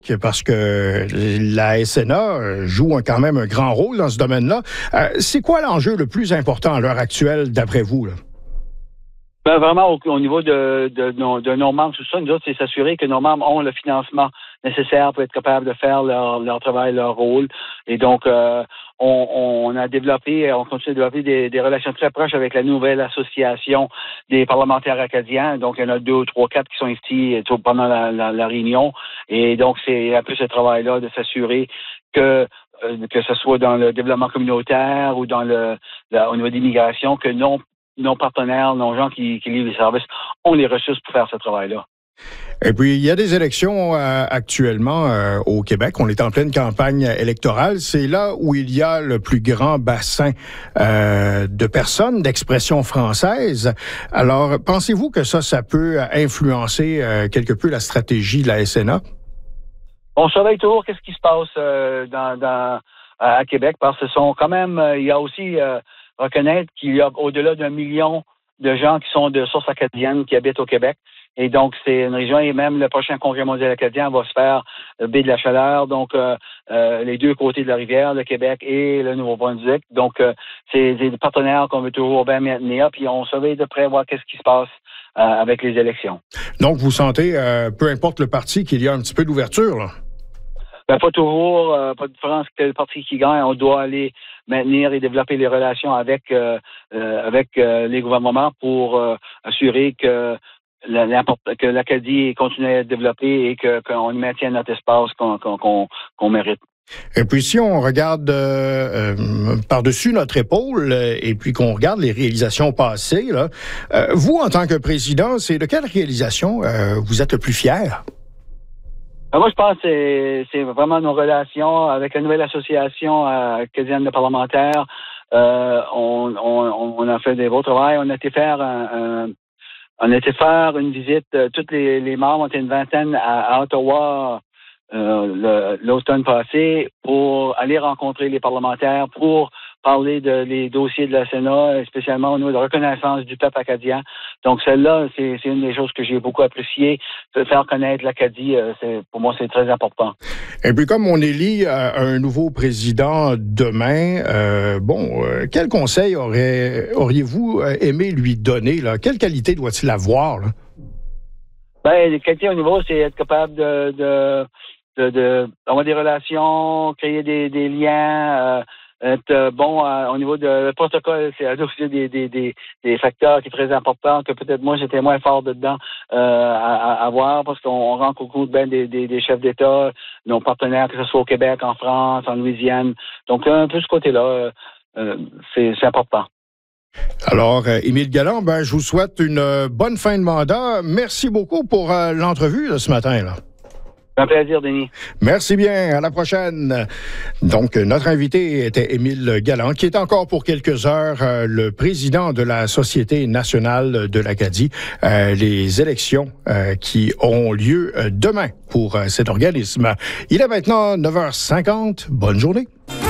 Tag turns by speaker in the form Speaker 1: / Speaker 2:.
Speaker 1: parce que la SNA joue quand même un grand rôle dans ce domaine-là. C'est quoi l'enjeu le plus important à l'heure actuelle, d'après vous, là?
Speaker 2: Ben, vraiment, au niveau de nos membres, tout ça, nous autres, c'est s'assurer que nos membres ont le financement nécessaire pour être capables de faire leur travail, leur rôle. Et donc, on a développé, on continue de développer des relations très proches avec la nouvelle association des parlementaires acadiens. Donc, il y en a 2 ou 3, 4 qui sont ici pendant la réunion. Et donc, c'est un peu ce travail-là de s'assurer que ce soit dans le développement communautaire ou dans au niveau d'immigration, que nos partenaires, nos gens qui livrent les services ont les ressources pour faire ce travail-là.
Speaker 1: Et puis, il y a des élections actuellement au Québec. On est en pleine campagne électorale. C'est là où il y a le plus grand bassin de personnes d'expression française. Alors, pensez-vous que ça peut influencer quelque peu la stratégie de la SNA?
Speaker 2: On surveille toujours qu'est-ce qui se passe à Québec, parce que il y a aussi reconnaître qu'il y a au-delà d'1 million de gens qui sont de source acadienne qui habitent au Québec. Et donc, c'est une région, et même le prochain congrès mondial acadien va se faire baie de la Chaleur, donc les 2 côtés de la rivière, le Québec et le Nouveau-Brunswick. Donc, c'est des partenaires qu'on veut toujours bien maintenir, puis on surveille de près voir qu'est-ce qui se passe avec les élections.
Speaker 1: Donc, vous sentez, peu importe le parti, qu'il y a un petit peu d'ouverture, là?
Speaker 2: Ben, pas toujours, pas de différence que le parti qui gagne. On doit aller maintenir et développer les relations avec les gouvernements pour assurer que l'Acadie continue à être développée et qu'on maintienne notre espace qu'on mérite.
Speaker 1: Et puis, si on regarde par-dessus notre épaule et puis qu'on regarde les réalisations passées, là, vous, en tant que président, c'est de quelle réalisation vous êtes le plus fier?
Speaker 2: Moi, je pense que c'est vraiment nos relations avec la nouvelle association acadienne de parlementaires. On a fait des beaux travaux. On a été faire une visite. Tous les membres ont été une vingtaine à Ottawa l'automne passé pour aller rencontrer les parlementaires, pour parler des dossiers de la Sénat, spécialement au niveau de la reconnaissance du peuple acadien. Donc, celle-là, c'est une des choses que j'ai beaucoup appréciées. Faire connaître l'Acadie, pour moi, c'est très important.
Speaker 1: Et puis, comme on élit un nouveau président demain, quel conseil auriez-vous aimé lui donner, là? Quelle qualité doit-il avoir, là?
Speaker 2: Ben, les qualités au niveau, c'est être capable d'avoir des relations, créer des liens, être bon au niveau de protocole. C'est aussi des facteurs qui est très important, que peut-être moi j'étais moins fort dedans à voir, parce qu'on rencontre bien des chefs d'État, nos partenaires, que ce soit au Québec, en France, en Louisiane. Donc un peu ce côté-là, c'est important.
Speaker 1: Alors, Émile Galland, je vous souhaite une bonne fin de mandat. Merci beaucoup pour l'entrevue de ce matin, là.
Speaker 2: Un plaisir, Denis.
Speaker 1: Merci bien. À la prochaine. Donc, notre invité était Émile Galland, qui est encore pour quelques heures le président de la Société nationale de l'Acadie. Les élections qui auront lieu demain pour cet organisme. Il est maintenant 9h50. Bonne journée.